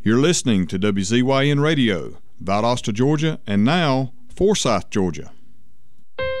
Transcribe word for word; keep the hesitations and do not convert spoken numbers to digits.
You're listening to W Z Y N Radio, Valdosta, Georgia, and now Forsyth, Georgia.